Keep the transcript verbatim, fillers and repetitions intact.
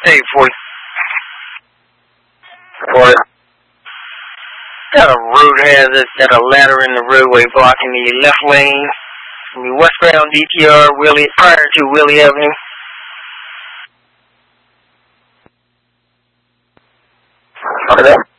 Hey, forty. forty. Got a road hazard, got a ladder in the roadway blocking the left lane. Westbound D T R, Willie, prior to Willie Avenue. Okay.